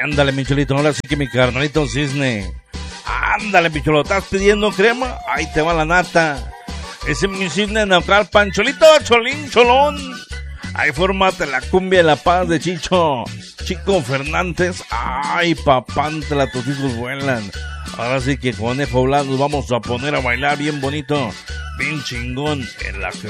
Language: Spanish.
Ándale, mi chulito, ahora sí que mi carnalito cisne. Ándale, mi chulo, ¿estás pidiendo crema? Ahí te va la nata. Ese es mi cisne natural, Pancholito, cholín, cholón. Ahí fórmate la cumbia de la paz de Chico Fernández. Ay, papantla, tus hijos vuelan. Ahora sí que conejo blanco nos vamos a poner a bailar bien bonito, bien chingón en la que